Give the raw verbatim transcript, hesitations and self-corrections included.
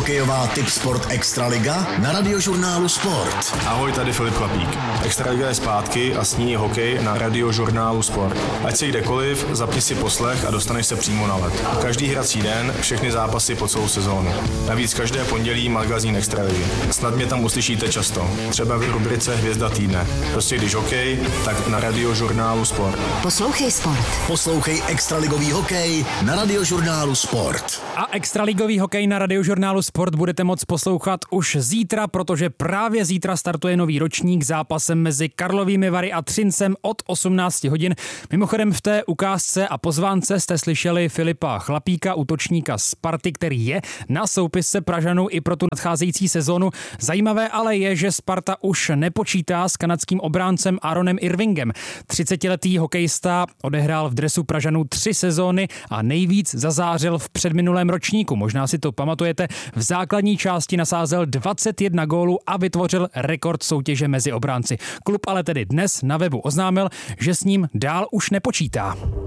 Hokejová Tipsport Extraliga na Radiožurnálu Sport. Ahoj, tady Filip Chlapík. Extraliga je zpátky a s ní hokej na Radiožurnálu Sport. Ať se kdekoliv, zapni si poslech a dostaneš se přímo na led. Každý hrací den, všechny zápasy po celou sezónu. Navíc každé pondělí magazín Extraligy. Snad mě tam uslyšíte často. Třeba v rubrice Hvězda týdne. Prostě když hokej, tak na Radiožurnálu Sport. Poslouchej sport. Poslouchej extraligový hokej na Radiožurnálu Sport. A extraligový hokej na Radiožurnálu Sport budete moct poslouchat už zítra, protože právě zítra startuje nový ročník zápasem mezi Karlovými Vary a Třincem od osmnáct hodin. Mimochodem v té ukázce a pozvánce jste slyšeli Filipa Chlapíka, útočníka Sparty, který je na soupisce Pražanů i pro tu nadcházející sezónu. Zajímavé ale je, že Sparta už nepočítá s kanadským obráncem Aaronem Irvingem. třicetiletý hokejista odehrál v dresu Pražanů tři sezóny a nejvíc zazářil v předminulém ročníku. Možná si to pamatujete, v základní části nasázel dvacet jedna gólů a vytvořil rekord soutěže mezi obránci. Klub ale tedy dnes na webu oznámil, že s ním dál už nepočítá.